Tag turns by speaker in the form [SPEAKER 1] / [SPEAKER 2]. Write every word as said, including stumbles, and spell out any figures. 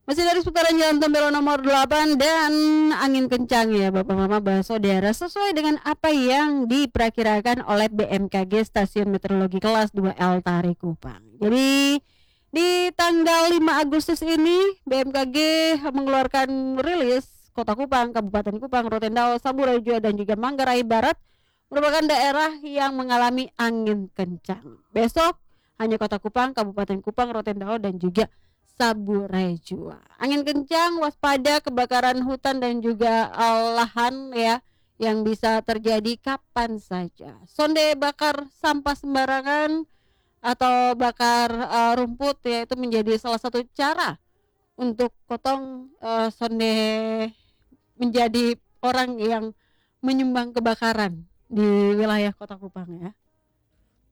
[SPEAKER 1] Masih dari seputaran Jalan Tembelo nomor delapan dan angin kencang ya Bapak Mama Bah Saudara, sesuai dengan apa yang diperkirakan oleh B M K G Stasiun Meteorologi Kelas dua L Tari Kupang. Jadi di tanggal lima Agustus ini B M K G mengeluarkan rilis Kota Kupang, Kabupaten Kupang, Rotendao, Saburai-Jua dan juga Manggarai Barat merupakan daerah yang mengalami angin kencang. Besok hanya Kota Kupang, Kabupaten Kupang, Rotendao dan juga Saburai-Jua. Angin kencang, waspada kebakaran hutan dan juga uh, lahan ya yang bisa terjadi kapan saja. Sonde bakar sampah sembarangan atau bakar uh, rumput ya itu menjadi salah satu cara untuk potong uh, sonde menjadi orang yang menyumbang kebakaran di wilayah Kota Kupang ya.